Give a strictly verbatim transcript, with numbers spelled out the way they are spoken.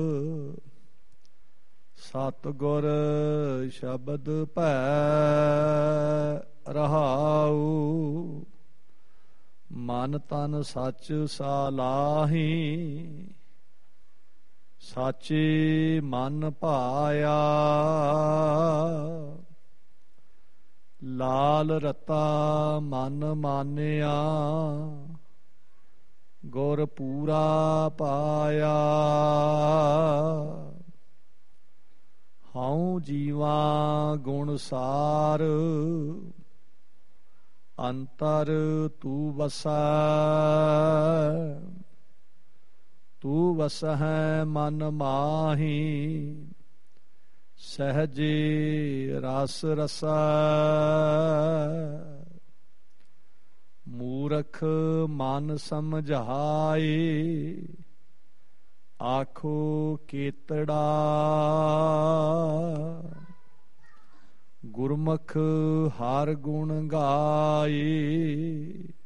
ਸਤਿਗੁਰ ਸ਼ਬਦ ਭੈ ਰਹਾਉ। ਮਨ ਤਨ ਸੱਚ ਸਾਲਾਹੀ, ਸਾਚੇ ਮਨ ਭਾਇਆ। ਲਾਲ ਰਤਾ ਮਨ ਮਾਨਿਆ, ਗੁਰ ਪੂਰਾ ਪਾਇਆ। ਹਉ ਜੀਵਾ ਗੁਣ ਸਾਰ, ਅੰਤਰ ਤੂ ਵਸੈ। ਤੂ ਵਸਹਿ ਮਨ ਮਾਹੀ, ਸਹਜੇ ਰਸ ਰਸੈ। ਮੂਰਖ ਮਨ ਸਮਝਾਏ, ਆਖੋ ਕੇਤੜਾ। ਗੁਰਮੁਖ ਹਰ ਗੁਣ ਗਾਏ,